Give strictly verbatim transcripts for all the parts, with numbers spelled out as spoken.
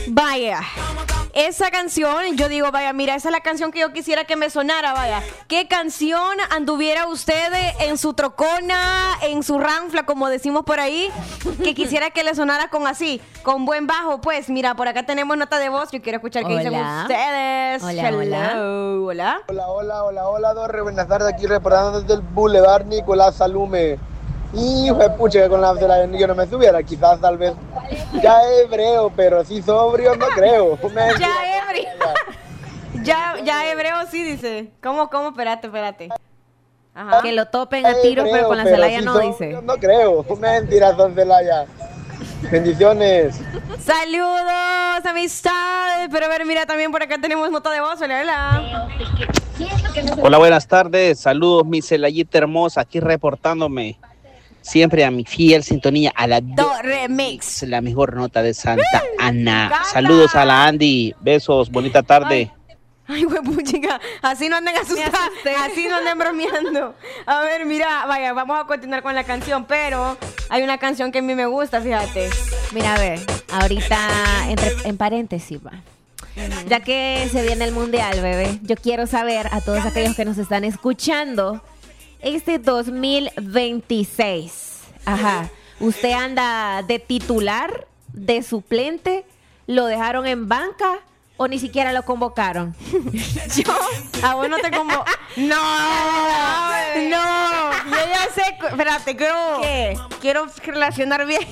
Vaya, esa canción, yo digo, vaya, mira, esa es la canción que yo quisiera que me sonara, vaya. ¿Qué canción anduviera usted en su trocona, en su ranfla, como decimos por ahí, que quisiera que le sonara con así, con buen bajo? Pues, mira, por acá tenemos nota de voz, yo quiero escuchar qué dicen ustedes. Hola, Hello. hola. Hola. Hola, hola, hola, hola, Dorre. Buenas tardes, aquí reportando desde el Boulevard Nicolás Salume. Hijo de pucha, que con la de la yo no me subiera, quizás tal vez ya hebreo, pero sí sobrio no creo. Me Ya hebreo. ya, ya hebreo sí dice. ¿Cómo, cómo? Espérate, espérate. Ajá. Que lo topen a tiros, pero con la Celaya sí no sobrio, dice. No creo. Mentiras, don Celaya. Bendiciones. Saludos, amistades. Pero a ver, mira, también por acá tenemos nota de voz. Hola, hola. Hola, buenas tardes. Saludos, mi Celayita hermosa, aquí reportándome. Siempre a mi fiel sintonía, a la Do Remix, la mejor nota de Santa Ana. Saludos a la Andy, besos, bonita tarde. Ay, güey, puchica, así no anden asustados, así no anden bromeando. A ver, mira, vaya, vamos a continuar con la canción, pero hay una canción que a mí me gusta, fíjate. Mira, a ver, ahorita, entre, en paréntesis, va. Uh-huh. Ya que se viene el mundial, bebé, yo quiero saber a todos aquellos que nos están escuchando, este dos mil veintiséis, ajá, ¿usted anda de titular, de suplente, lo dejaron en banca o ni siquiera lo convocaron? Yo, a vos no te convoco. No, no, yo ya sé, espérate, quiero, ¿qué? Quiero relacionar bien.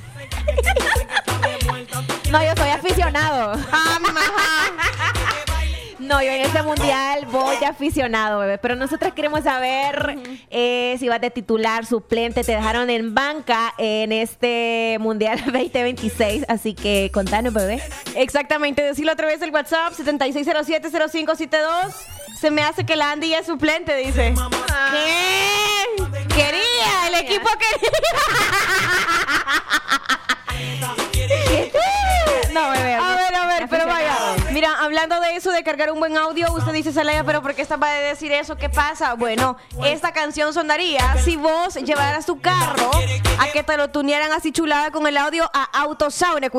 No, yo soy aficionado. No, yo en este mundial voy de aficionado, bebé. Pero nosotros queremos saber uh-huh. eh, si vas de titular, suplente. Te dejaron en banca en este mundial veinte veintiséis. Así que contanos, bebé. Exactamente, decirlo otra vez el WhatsApp setenta y seis cero siete cero cinco siete dos. Se me hace que la Andy ya es suplente, dice. Ah. ¿Qué? Quería, el equipo quería. No, bebé. A ver, a ver, pero vaya. Mira, hablando de eso, de cargar un buen audio, usted dice, Celaya, pero ¿por qué está para decir eso? ¿Qué pasa? Bueno, esta canción sonaría si vos llevaras tu carro a que te lo tunearan así chulada con el audio a AutoSound.